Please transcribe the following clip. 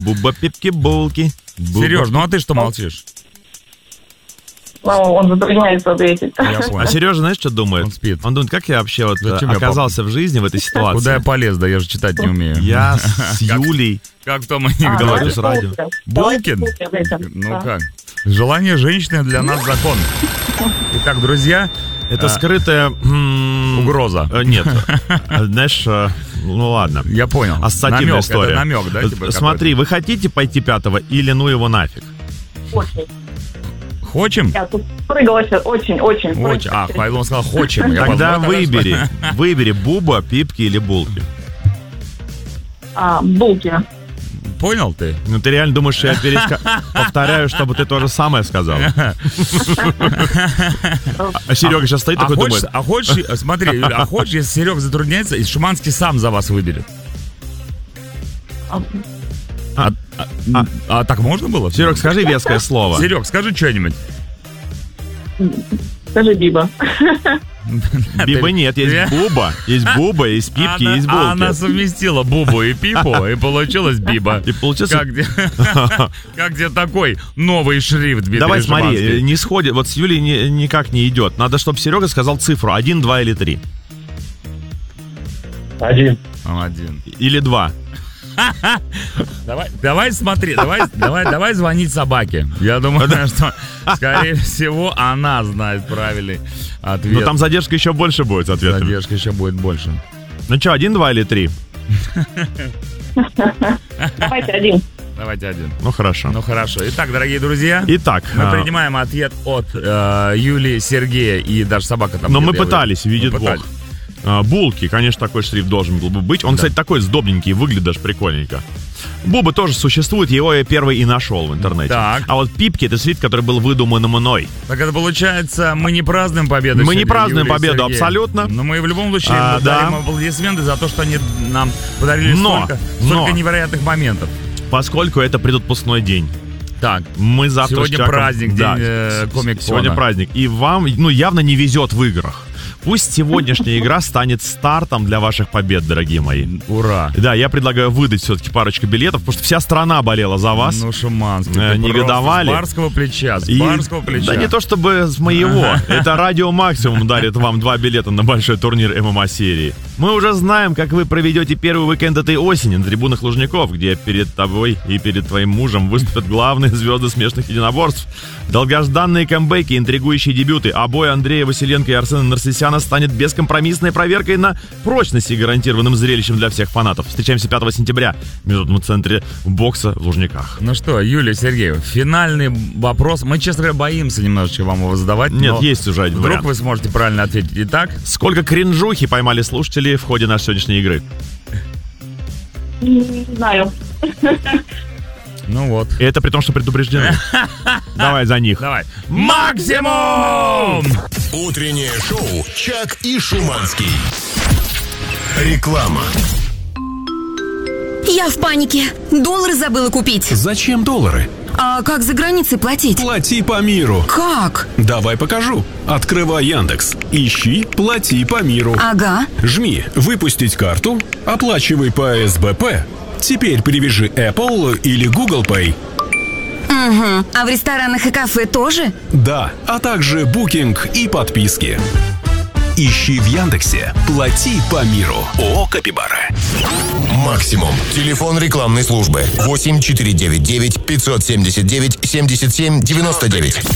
Буба, пипки, булки. Сереж, ну а ты что молчишь? Он затрудняется ответить. А Сережа, знаешь, что думает? Он спит. Он думает, как я вообще вот Зачем оказался в жизни в этой ситуации? Куда я полез? Да я же читать не умею. Я с Юлей. Как в том анекдоте. Говорю с радио. Булкин? Ну как? Желание женщины для нас закон. Итак, друзья... Это скрытая... Угроза. Нет. Знаешь, ну ладно. Я понял. Ассоциативная история. Это намек, да? Типа, смотри, вы хотите пойти 5-го или ну его нафиг? Очень. Хочем? Я тут прыгала сейчас очень. Он сказал хочем. Тогда выбери буба, пипки или булки. Булки. Понял ты? Ну ты реально думаешь, что я повторяю, чтобы ты то же самое сказал? А Серега сейчас стоит такой думает. Смотри, Юля, если Серега затрудняется, и Шуманский сам за вас выберет. А так можно было? Серег, скажи веское слово. Серег, скажи что-нибудь. Скажи Биба. Биба нет, есть Буба, есть Пипки, есть Булки. Она совместила Бубу и Пипу, и получилась Биба. И получился... Как где такой новый шрифт, Дмитрий Давай Шуманский. смотри, не сходит, вот с Юлей никак не идет. Надо, чтобы Серега сказал цифру, 1, 2 или 3. 1. Или 2. Давай смотри, давай звонить собаке. Я думаю, что, скорее всего, она знает правильный ответ. Но там задержка еще больше будет с ответом. Задержка еще будет больше. Ну что, 1, 2 или 3? Давайте 1. Давайте 1. Ну хорошо. Итак, дорогие друзья. Мы принимаем ответ от Юли, Сергея и даже собака там. Но мы пытались, видит Бог. Булки, конечно, такой шрифт должен был бы быть. Он, кстати, такой сдобненький, выглядит даже прикольненько. Буба тоже существует, его я первый и нашел в интернете. Так. А вот Пипки — это шрифт, который был выдуман мной. Так это получается, мы не празднуем победу. Мы не празднуем победу, абсолютно. Но мы в любом случае дарим аплодисменты за то, что они нам подарили столько невероятных моментов. Поскольку это предотпускной день. Так, мы завтра сегодня праздник, день комик-кона. Сегодня праздник. И вам, явно не везет в играх. Пусть сегодняшняя игра станет стартом для ваших побед, дорогие мои. Ура! Да, я предлагаю выдать все-таки парочку билетов, потому что вся страна болела за вас. Ну, Шуманский, негодовали. С барского плеча, Да не то чтобы с моего. Это Радио Максимум дарит вам 2 билета на большой турнир ММА-серии. Мы уже знаем, как вы проведете первый уикенд этой осени на трибунах Лужников, где перед тобой и перед твоим мужем выступят главные звезды смешных единоборств. Долгожданные камбэки, интригующие дебюты, а бой Андрея Василенко и Арсена Нарсисяна станет бескомпромиссной проверкой на прочность и гарантированным зрелищем для всех фанатов. Встречаемся 5 сентября в Международном центре бокса в Лужниках. Ну что, Юлия, Сергей, финальный вопрос. Мы, честно говоря, боимся немножечко вам его задавать. Нет, есть уже один вдруг вариант. Вы сможете правильно ответить. Итак, сколько кринжухи поймали слушатели в ходе нашей сегодняшней игры? Не знаю. Ну вот. И это при том, что предупреждены. Давай за них. Давай. Максимум! Утреннее шоу «Чак и Шуманский». Реклама. Я в панике. Доллары забыла купить. Зачем доллары? А как за границей платить? Плати по миру. Как? Давай покажу. Открывай Яндекс. Ищи «Плати по миру». Ага. Жми «Выпустить карту». Оплачивай по СБП. Теперь привяжи Apple или Google Pay. Угу. А в ресторанах и кафе тоже? Да, а также букинг и подписки. Ищи в Яндексе «Плати по миру». ООО «Капибара». Максимум. Телефон рекламной службы 8499 579 77 99.